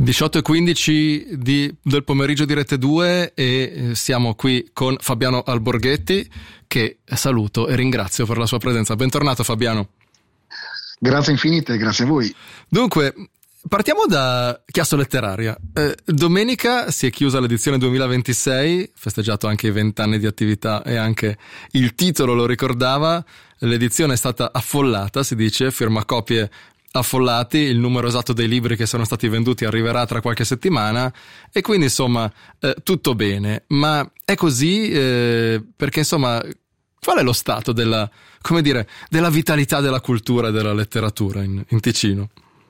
18:15 del pomeriggio di Rete 2 e siamo qui con Fabiano Alborghetti, che saluto e ringrazio per la sua presenza. Bentornato Fabiano. Grazie infinite, grazie a voi. Dunque, partiamo da Chiasso Letteraria. Domenica si è chiusa l'edizione 2026, festeggiato anche i 20 anni di attività e anche il titolo lo ricordava. L'edizione è stata affollata, si dice, firmacopie affollati, il numero esatto dei libri che sono stati venduti arriverà tra qualche settimana e quindi insomma tutto bene, ma è così perché insomma qual è lo stato della vitalità della cultura e della letteratura in Ticino?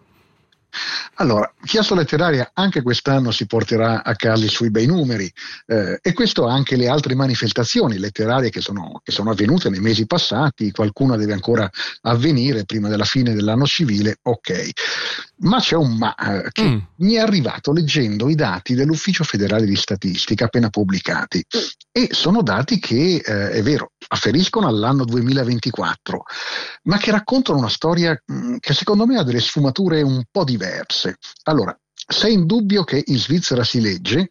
Allora, Chiasso Letteraria anche quest'anno si porterà a casa i suoi bei numeri e questo anche le altre manifestazioni letterarie che sono avvenute nei mesi passati, qualcuna deve ancora avvenire prima della fine dell'anno civile, ok. Ma c'è un ma che mi è arrivato leggendo i dati dell'Ufficio Federale di Statistica appena pubblicati e sono dati che, è vero, afferiscono all'anno 2024, ma che raccontano una storia che secondo me ha delle sfumature un po' diverse. Allora, se è indubbio che in Svizzera si legge,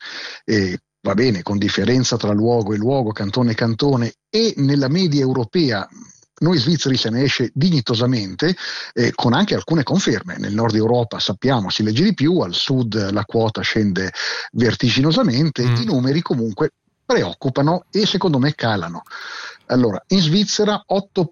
va bene, con differenza tra luogo e luogo, cantone e cantone, e nella media europea noi svizzeri se ne esce dignitosamente, con anche alcune conferme. Nel nord Europa sappiamo si legge di più, al sud la quota scende vertiginosamente, i numeri comunque preoccupano e secondo me calano. Allora, in Svizzera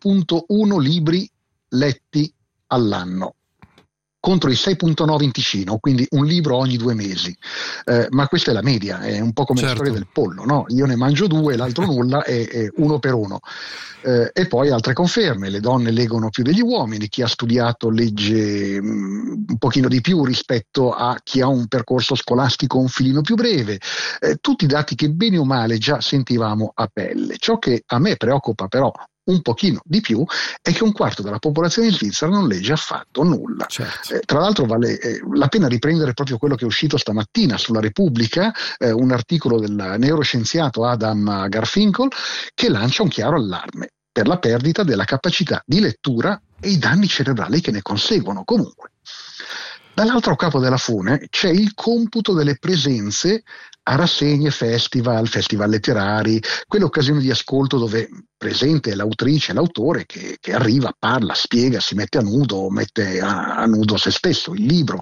8.1 libri letti all'anno, contro i 6.9 in Ticino, quindi un libro ogni 2 mesi, ma questa è la media, è un po' come la storia del pollo, no? Io ne mangio 2, l'altro nulla, è uno per uno. E poi altre conferme, le donne leggono più degli uomini, chi ha studiato legge un pochino di più rispetto a chi ha un percorso scolastico un filino più breve, tutti dati che bene o male già sentivamo a pelle. Ciò che a me preoccupa però un pochino di più è che un quarto della popolazione svizzera non legge affatto nulla. Certo. Tra l'altro vale la pena riprendere proprio quello che è uscito stamattina sulla Repubblica, un articolo del neuroscienziato Adam Garfinkel che lancia un chiaro allarme per la perdita della capacità di lettura e i danni cerebrali che ne conseguono. Comunque, dall'altro capo della fune c'è il computo delle presenze a rassegne, festival letterari, quelle occasioni di ascolto dove presente è l'autrice, l'autore che arriva, parla, spiega, si mette a nudo, mette a nudo se stesso, il libro.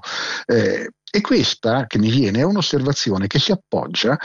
E questa che mi viene è un'osservazione che si appoggia,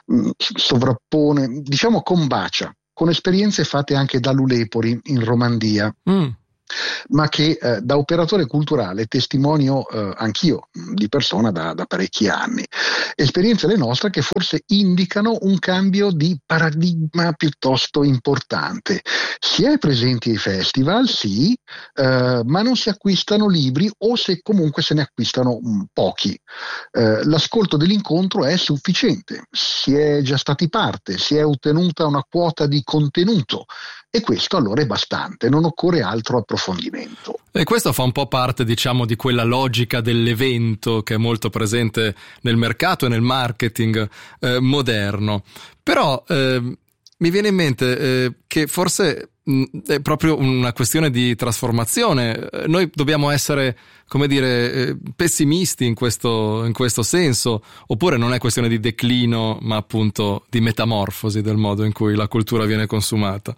sovrappone, diciamo combacia, con esperienze fatte anche da Lulepori in Romandia. Ma che da operatore culturale testimonio anch'io di persona da parecchi anni. Esperienze le nostre che forse indicano un cambio di paradigma piuttosto importante. Si è presenti ai festival, sì, ma non si acquistano libri o se comunque se ne acquistano pochi. L'ascolto dell'incontro è sufficiente, si è già stati parte, si è ottenuta una quota di contenuto e questo allora è bastante, non occorre altro approfondimento. E questo fa un po' parte, diciamo, di quella logica dell'evento che è molto presente nel mercato e nel marketing moderno. Però mi viene in mente che forse è proprio una questione di trasformazione. Noi dobbiamo essere, come dire, pessimisti in questo senso, oppure non è questione di declino, ma appunto di metamorfosi del modo in cui la cultura viene consumata?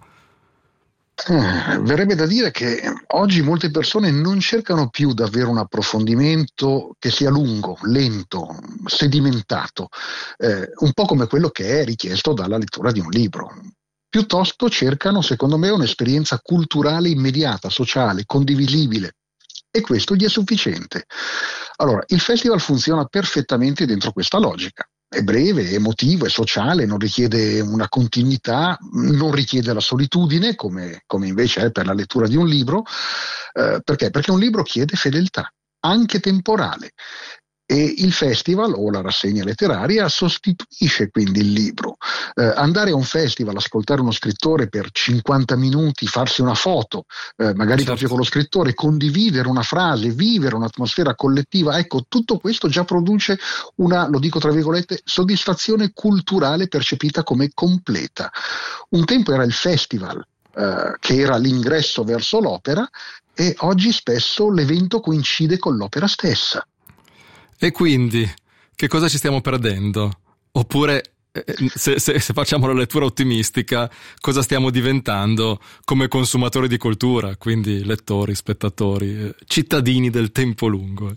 Verrebbe da dire che oggi molte persone non cercano più davvero un approfondimento che sia lungo, lento, sedimentato, un po' come quello che è richiesto dalla lettura di un libro. Piuttosto cercano, secondo me, un'esperienza culturale immediata, sociale, condivisibile. E questo gli è sufficiente. Allora, il festival funziona perfettamente dentro questa logica. È breve, è emotivo, è sociale, non richiede una continuità, non richiede la solitudine, come invece è per la lettura di un libro. Perché? Perché un libro chiede fedeltà, anche temporale. E il festival o la rassegna letteraria sostituisce quindi il libro. Andare a un festival, ascoltare uno scrittore per 50 minuti, farsi una foto, magari proprio con lo scrittore, condividere una frase, vivere un'atmosfera collettiva, ecco, tutto questo già produce una, lo dico tra virgolette, soddisfazione culturale percepita come completa. Un tempo era il festival, che era l'ingresso verso l'opera, e oggi spesso l'evento coincide con l'opera stessa. E quindi, che cosa ci stiamo perdendo? Oppure, se facciamo la lettura ottimistica, cosa stiamo diventando come consumatori di cultura, quindi lettori, spettatori, cittadini del tempo lungo?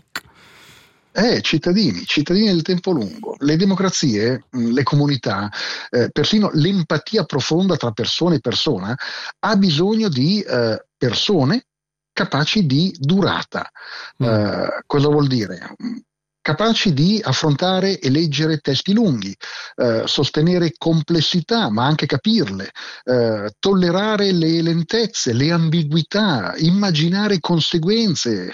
Cittadini del tempo lungo. Le democrazie, le comunità, persino l'empatia profonda tra persona e persona ha bisogno di persone capaci di durata. Cosa vuol dire? Capaci di affrontare e leggere testi lunghi, sostenere complessità ma anche capirle, tollerare le lentezze, le ambiguità, immaginare conseguenze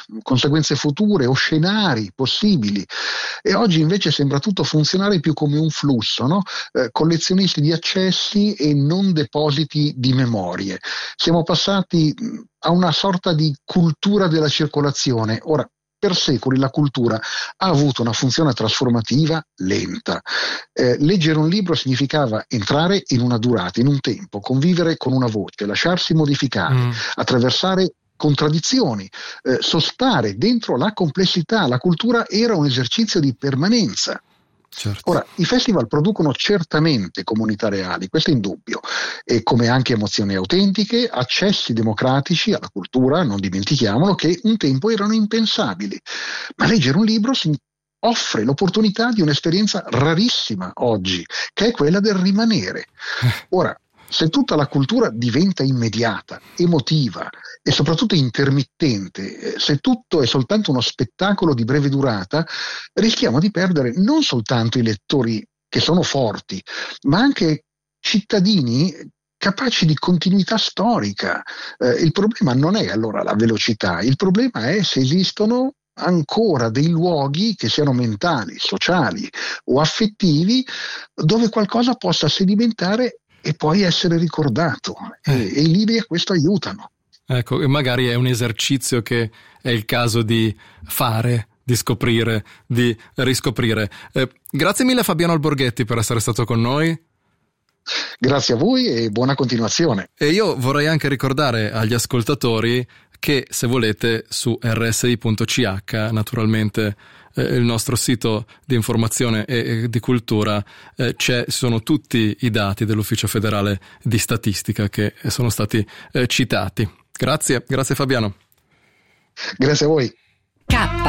future o scenari possibili. E oggi invece sembra tutto funzionare più come un flusso, no? Collezionisti di accessi e non depositi di memorie. Siamo passati a una sorta di cultura della circolazione. Ora, per secoli la cultura ha avuto una funzione trasformativa lenta. Leggere un libro significava entrare in una durata, in un tempo, convivere con una voce, lasciarsi modificare, attraversare contraddizioni, sostare dentro la complessità. La cultura era un esercizio di permanenza. Certo. Ora, i festival producono certamente comunità reali, questo è indubbio, e come anche emozioni autentiche, accessi democratici alla cultura, non dimentichiamolo, che un tempo erano impensabili. Ma leggere un libro offre l'opportunità di un'esperienza rarissima oggi, che è quella del rimanere. Ora, se tutta la cultura diventa immediata, emotiva e soprattutto intermittente, se tutto è soltanto uno spettacolo di breve durata, rischiamo di perdere non soltanto i lettori che sono forti, ma anche cittadini capaci di continuità storica. Il problema non è allora la velocità, il problema è se esistono ancora dei luoghi che siano mentali, sociali o affettivi dove qualcosa possa sedimentare e poi essere ricordato, e i libri a questo aiutano. Ecco, e magari è un esercizio che è il caso di fare, di scoprire, di riscoprire. Grazie mille Fabiano Alborghetti per essere stato con noi. Grazie a voi e buona continuazione. E io vorrei anche ricordare agli ascoltatori che, se volete, su rsi.ch, naturalmente il nostro sito di informazione e di cultura, sono tutti i dati dell'Ufficio Federale di Statistica che sono stati citati. Grazie Fabiano. Grazie a voi. K